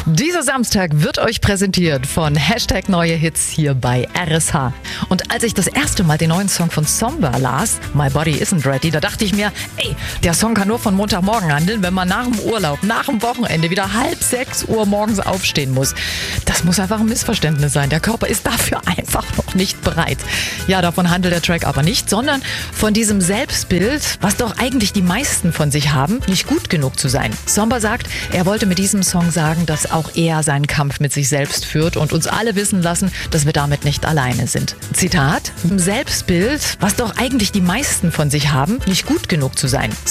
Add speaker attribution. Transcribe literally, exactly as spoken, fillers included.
Speaker 1: Dieser Samstag wird euch präsentiert von Hashtag Neue Hits hier bei R S H. Und als ich das erste Mal den neuen Song von Zomba las, My Body Isn't Ready, da dachte ich mir, ey, der Song kann nur von Montagmorgen handeln, wenn man nach dem Urlaub, nach dem Wochenende wieder halb sechs Uhr morgens aufstehen muss. Das muss einfach ein Missverständnis sein. Der Körper ist dafür einfach noch nicht bereit. Ja, davon handelt der Track aber nicht, sondern von diesem Selbstbild, was doch eigentlich die meisten von sich haben, nicht gut genug zu sein. Zomba sagt, er wollte mit diesem Song sagen, dass auch er seinen Kampf mit sich selbst führt und uns alle wissen lassen, dass wir damit nicht alleine sind. Zitat: Selbstbild, was doch eigentlich die meisten von sich haben, nicht gut genug zu sein.